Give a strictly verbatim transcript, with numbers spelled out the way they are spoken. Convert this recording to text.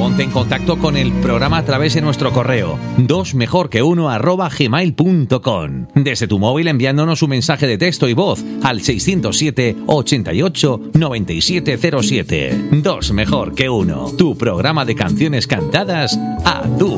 Ponte en contacto con el programa a través de nuestro correo dos mejor que uno arroba gmail punto com. Desde tu móvil enviándonos un mensaje de texto y voz al seiscientos siete, ochenta y ocho, noventa y siete cero siete. Dos mejor que uno. Tu programa de canciones cantadas a tu